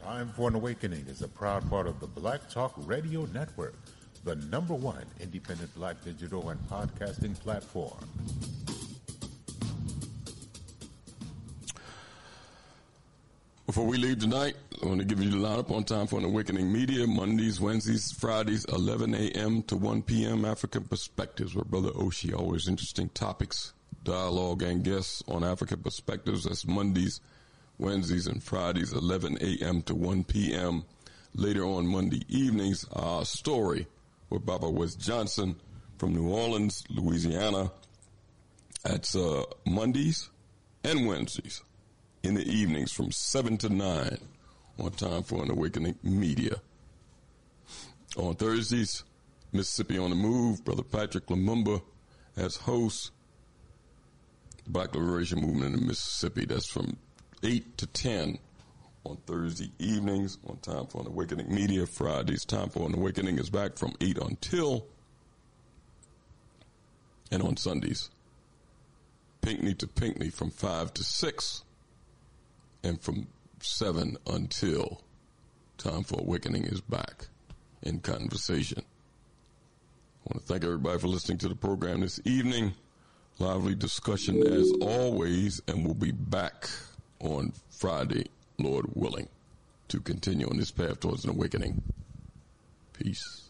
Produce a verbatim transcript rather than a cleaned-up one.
Time for an Awakening is a proud part of the Black Talk Radio Network, the number one independent black digital and podcasting platform. Before we leave tonight, I want to give you the lineup on Time for an Awakening Media, Mondays, Wednesdays, Fridays, eleven a.m. to one p.m. African Perspectives with Brother Oshi. Always interesting topics, dialogue, and guests on African Perspectives. That's Mondays, Wednesdays, and Fridays, eleven a.m. to one p.m. Later on Monday evenings, our story with Baba West Johnson from New Orleans, Louisiana. That's uh, Mondays and Wednesdays in the evenings from seven to nine on Time for an Awakening Media. On Thursdays, Mississippi on the Move, Brother Patrick Lumumba as host, Black Liberation Movement in Mississippi. That's from eight to ten on Thursday evenings on Time for an Awakening Media. Fridays, Time for an Awakening is back from eight until, and on Sundays, Pinckney to Pinckney from five to six, and from seven until Time for Awakening is back in conversation. I want to thank everybody for listening to the program this evening. Lively discussion as always, and we'll be back on Friday, Lord willing, to continue on this path towards an awakening. Peace.